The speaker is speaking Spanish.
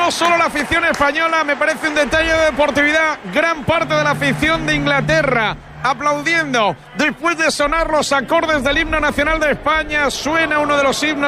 No solo la afición española, me parece un detalle de deportividad. Gran parte de la afición de Inglaterra aplaudiendo. Después de sonar los acordes del himno nacional de España, suena uno de los himnos